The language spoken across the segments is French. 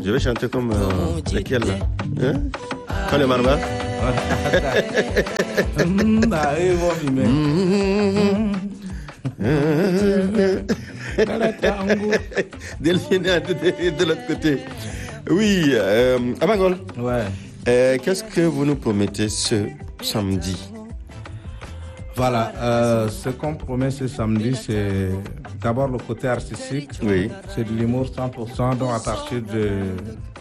Je vais chanter comme lequel là, hein? Quand le marba. Delphine est de l'autre côté. Oui, Abangol. Ouais. Qu'est-ce que vous nous promettez ce samedi? Voilà, ce qu'on promet ce samedi, c'est d'abord le côté artistique. Oui. C'est de l'humour 100%, donc à partir de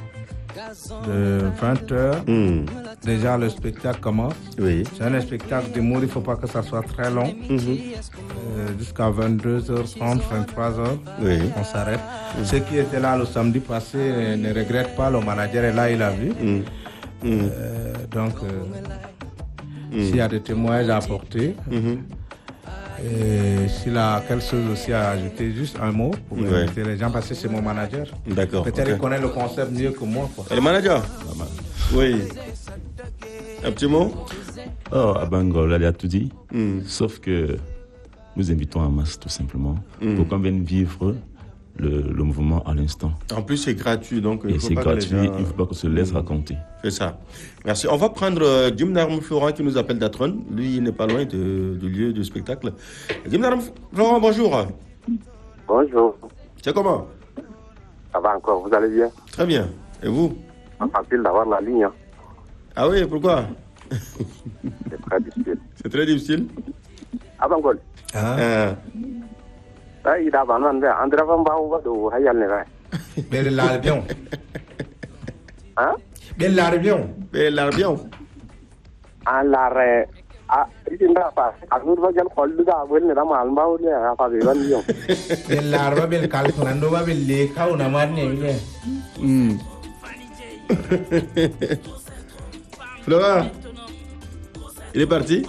20h, déjà le spectacle commence. Oui. C'est un spectacle d'humour, il ne faut pas que ça soit très long. Jusqu'à 22h30, 23h, Oui. on s'arrête. Ceux qui étaient là le samedi passé ne regrettent pas, le manager est là, il a vu. Donc, s'il y a des témoignages à apporter, et s'il a quelque chose aussi à ajouter, juste un mot pour inviter les gens, parce que c'est mon manager. D'accord. Peut-être qu'il connaît le concept mieux que moi. Quoi. Et le manager? Oui. Un petit mot? Oh, Abangol, il a tout dit. Sauf que nous invitons en masse, tout simplement, pour qu'on vienne vivre le mouvement à l'instant. En plus, c'est gratuit, donc et c'est gratuit, il ne faut pas qu'on se laisse raconter. C'est ça. Merci. On va prendre Djimnarm Florent qui nous appelle d'Atron. Lui, il n'est pas loin du lieu du spectacle. Djimnarm Florent, bonjour. Bonjour. C'est comment? Ça va encore, vous allez bien? Très bien. Et vous? C'est facile d'avoir la ligne. Hein. Ah oui, pourquoi? C'est très difficile. C'est très difficile? Abangol. Il a besoin André Van Baou, Hayal Neva. Belle l'arbion. Hein? Belle l'arbion. Belle l'arbion. À l'arrêt. Ah, il n'a pas. À nous, va dire qu'on lui a volé la malle, il a pas de lion. Belle l'arbre, belle calculando, belle leca, una marne. Flora, il est parti?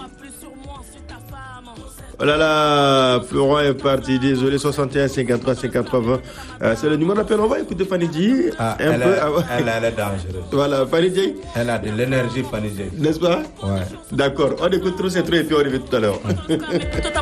Oh là là, Florent est parti, désolé, 61 53 53 20. C'est le numéro d'appel, on va écouter Fanny J. Elle est dangereuse. Voilà, Fanny J. Elle a de l'énergie, Fanny J. N'est-ce pas? Ouais. D'accord, on écoute trop ces trucs et puis on revient tout à l'heure.